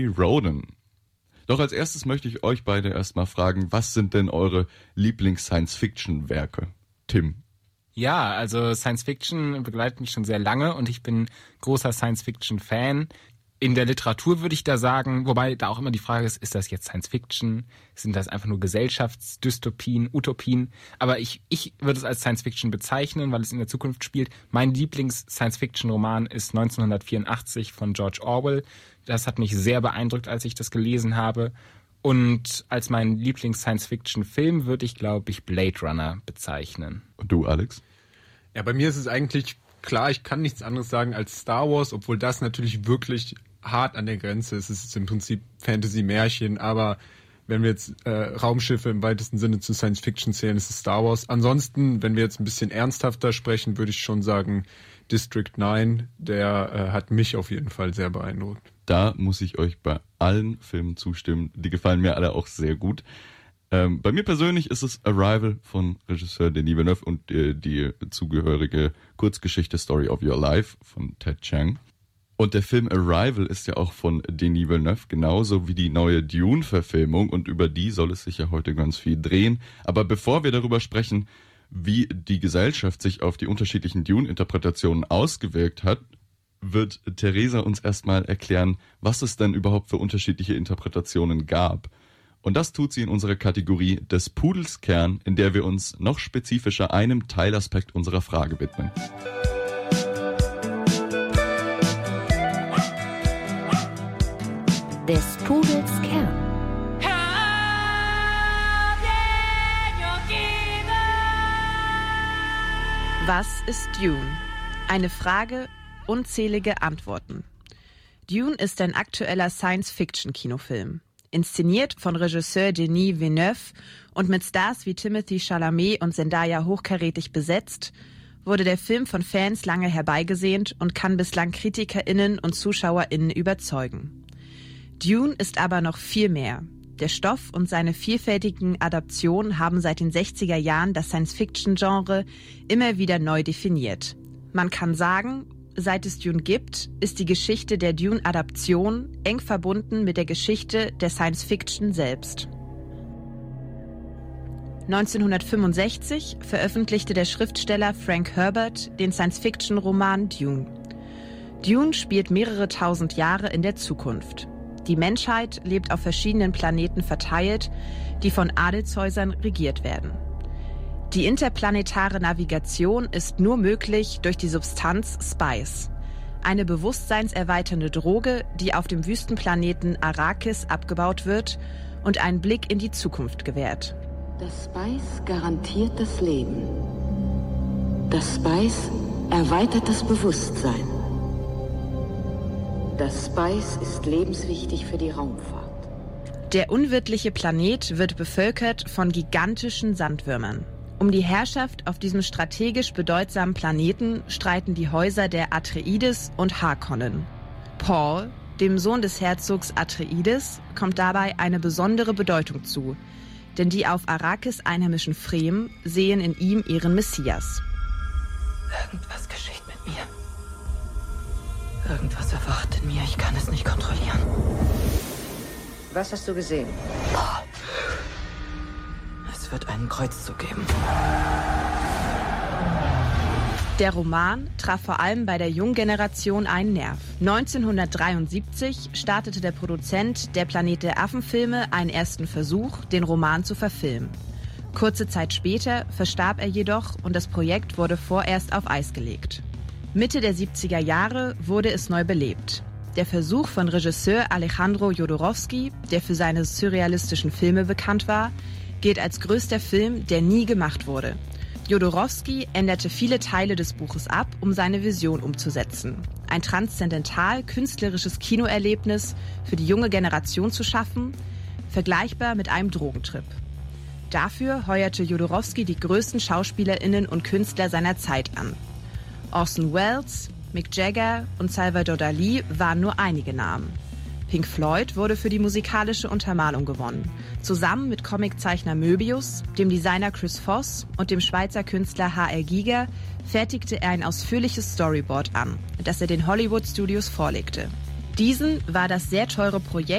Roden. Doch als erstes möchte ich euch beide erstmal fragen, was sind denn eure Lieblings-Science-Fiction-Werke? Tim. Ja, also Science-Fiction begleitet mich schon sehr lange und ich bin großer Science-Fiction-Fan. In der Literatur würde ich da sagen, wobei da auch immer die Frage ist das jetzt Science-Fiction? Sind das einfach nur Gesellschaftsdystopien, Utopien? Aber ich würde es als Science-Fiction bezeichnen, weil es in der Zukunft spielt. Mein Lieblings-Science-Fiction-Roman ist 1984 von George Orwell. Das hat mich sehr beeindruckt, als ich das gelesen habe. Und als meinen Lieblings-Science-Fiction-Film würde ich, glaube ich, Blade Runner bezeichnen. Und du, Alex? Ja, bei mir ist es eigentlich klar, ich kann nichts anderes sagen als Star Wars, obwohl das natürlich wirklich hart an der Grenze ist. Es ist im Prinzip Fantasy-Märchen, aber wenn wir jetzt Raumschiffe im weitesten Sinne zu Science-Fiction zählen, ist es Star Wars. Ansonsten, wenn wir jetzt ein bisschen ernsthafter sprechen, würde ich schon sagen District 9, der hat mich auf jeden Fall sehr beeindruckt. Da muss ich euch bei allen Filmen zustimmen. Die gefallen mir alle auch sehr gut. Bei mir persönlich ist es Arrival von Regisseur Denis Villeneuve und die zugehörige Kurzgeschichte Story of Your Life von Ted Chiang. Und der Film Arrival ist ja auch von Denis Villeneuve, genauso wie die neue Dune-Verfilmung. Und über die soll es sich ja heute ganz viel drehen. Aber bevor wir darüber sprechen, wie die Gesellschaft sich auf die unterschiedlichen Dune-Interpretationen ausgewirkt hat, wird Theresa uns erstmal erklären, was es denn überhaupt für unterschiedliche Interpretationen gab. Und das tut sie in unserer Kategorie des Pudels Kern, in der wir uns noch spezifischer einem Teilaspekt unserer Frage widmen. Des Pudels Kern. Was ist Dune? Eine Frage, unzählige Antworten. Dune ist ein aktueller Science-Fiction-Kinofilm. Inszeniert von Regisseur Denis Villeneuve und mit Stars wie Timothée Chalamet und Zendaya hochkarätig besetzt, wurde der Film von Fans lange herbeigesehnt und kann bislang KritikerInnen und ZuschauerInnen überzeugen. Dune ist aber noch viel mehr. Der Stoff und seine vielfältigen Adaptionen haben seit den 60er Jahren das Science-Fiction-Genre immer wieder neu definiert. Man kann sagen, seit es Dune gibt, ist die Geschichte der Dune-Adaption eng verbunden mit der Geschichte der Science-Fiction selbst. 1965 veröffentlichte der Schriftsteller Frank Herbert den Science-Fiction-Roman Dune. Dune spielt mehrere tausend Jahre in der Zukunft. Die Menschheit lebt auf verschiedenen Planeten verteilt, die von Adelshäusern regiert werden. Die interplanetare Navigation ist nur möglich durch die Substanz Spice, eine bewusstseinserweiternde Droge, die auf dem Wüstenplaneten Arrakis abgebaut wird und einen Blick in die Zukunft gewährt. Das Spice garantiert das Leben. Das Spice erweitert das Bewusstsein. Das Spice ist lebenswichtig für die Raumfahrt. Der unwirtliche Planet wird bevölkert von gigantischen Sandwürmern. Um die Herrschaft auf diesem strategisch bedeutsamen Planeten streiten die Häuser der Atreides und Harkonnen. Paul, dem Sohn des Herzogs Atreides, kommt dabei eine besondere Bedeutung zu, denn die auf Arrakis einheimischen Fremen sehen in ihm ihren Messias. Irgendwas geschieht mit mir. Irgendwas erwacht in mir, ich kann es nicht kontrollieren. Was hast du gesehen? Paul. Es wird einen Kreuzzug geben. Der Roman traf vor allem bei der jungen Generation einen Nerv. 1973 startete der Produzent der Planet der Affen-Filme einen ersten Versuch, den Roman zu verfilmen. Kurze Zeit später verstarb er jedoch und das Projekt wurde vorerst auf Eis gelegt. Mitte der 70er Jahre wurde es neu belebt. Der Versuch von Regisseur Alejandro Jodorowsky, der für seine surrealistischen Filme bekannt war, gilt als größter Film, der nie gemacht wurde. Jodorowsky änderte viele Teile des Buches ab, um seine Vision umzusetzen. Ein transzendental-künstlerisches Kinoerlebnis für die junge Generation zu schaffen, vergleichbar mit einem Drogentrip. Dafür heuerte Jodorowsky die größten SchauspielerInnen und Künstler seiner Zeit an. Orson Welles, Mick Jagger und Salvador Dalí waren nur einige Namen. Pink Floyd wurde für die musikalische Untermalung gewonnen. Zusammen mit Comiczeichner Möbius, dem Designer Chris Voss und dem Schweizer Künstler H.R. Giger fertigte er ein ausführliches Storyboard an, das er den Hollywood Studios vorlegte. Diesen war das sehr teure Projekt